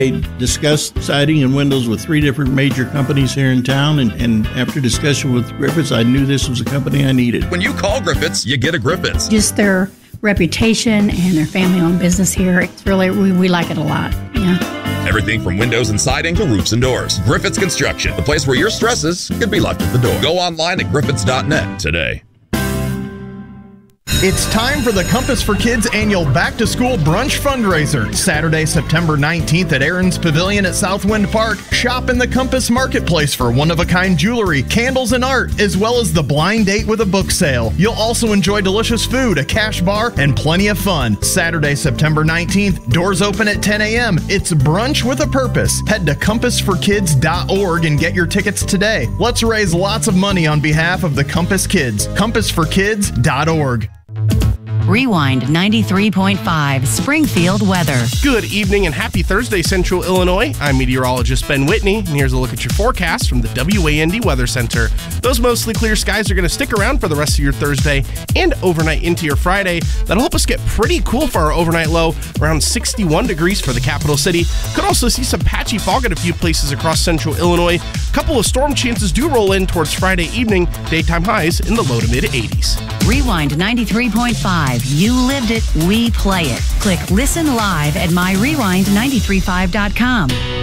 I discussed siding and windows with 3 different major companies here in town, and after discussion with Griffiths, I knew this was a company I needed. When you call Griffiths, you get a Griffiths. Just their reputation and their family-owned business here, it's really, we like it a lot. Yeah. Everything from windows and siding to roofs and doors. Griffiths Construction, the place where your stresses can be left at the door. Go online at griffiths.net today. It's time for the Compass for Kids annual back-to-school brunch fundraiser. Saturday, September 19th at Aaron's Pavilion at Southwind Park. Shop in the Compass Marketplace for one-of-a-kind jewelry, candles, and art, as well as the blind date with a book sale. You'll also enjoy delicious food, a cash bar, and plenty of fun. Saturday, September 19th, doors open at 10 a.m. It's brunch with a purpose. Head to compassforkids.org and get your tickets today. Let's raise lots of money on behalf of the Compass Kids. compassforkids.org. Rewind 93.5 Springfield weather. Good evening and happy Thursday, Central Illinois. I'm meteorologist Ben Whitney, and here's a look at your forecast from the WAND Weather Center. Those mostly clear skies are going to stick around for the rest of your Thursday and overnight into your Friday. That'll help us get pretty cool for our overnight low, around 61 degrees for the capital city. Could also see some patchy fog at a few places across Central Illinois. A couple of storm chances do roll in towards Friday evening, daytime highs in the low to mid 80s. Rewind 93.5. You lived it, we play it. Click Listen Live at myrewind935.com.